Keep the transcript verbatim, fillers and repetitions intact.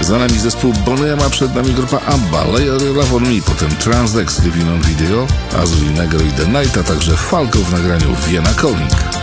Za nami zespół Bonham, a przed nami grupa ABBA, Lay Love on Me, potem Transdex, Living on Video, Azul Negro i The Night, a także Falco w nagraniu Vienna Calling.